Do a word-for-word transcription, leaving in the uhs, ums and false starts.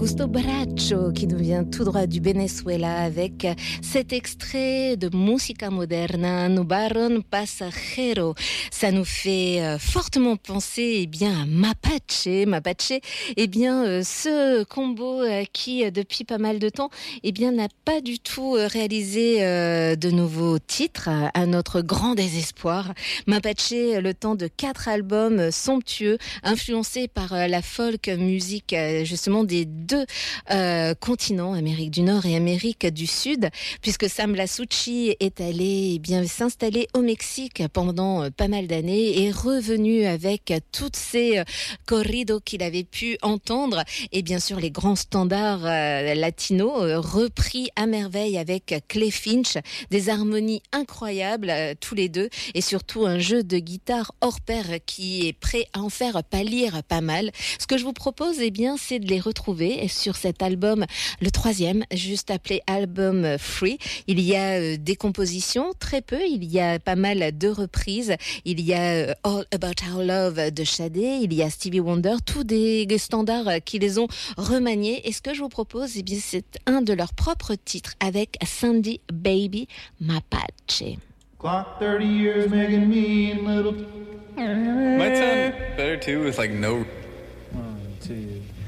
Augusto Braccio qui nous vient tout droit du Venezuela avec cet extrait de Musica Moderna, No Baron Pasajero. Ça nous fait fortement penser eh bien, à Mapache. Mapache, eh bien, ce combo qui, depuis pas mal de temps, eh bien, n'a pas du tout réalisé de nouveaux titres, à notre grand désespoir. Mapache, le temps de quatre albums somptueux, influencés par la folk musique justement des deux euh, continents, Amérique du Nord et Amérique du Sud, puisque Sam Lasucci est allé eh bien s'installer au Mexique pendant pas mal d'années et revenu avec toutes ces corridos qu'il avait pu entendre et bien sûr les grands standards euh, latinos euh, repris à merveille avec Clay Finch, des harmonies incroyables euh, tous les deux et surtout un jeu de guitare hors pair qui est prêt à en faire pâlir pas mal. Ce que je vous propose eh bien c'est de les retrouver sur cet album, le troisième, juste appelé Album Free. Il y a euh, des compositions, très peu, il y a pas mal de reprises, il y a euh, All About Our Love de Sade, il y a Stevie Wonder, tous des, des standards euh, qui les ont remaniés. Et ce que je vous propose, eh bien, c'est un de leurs propres titres avec Sandy Baby Mapache. Clock thirty years making me a little. Might sound better too with like no One, two.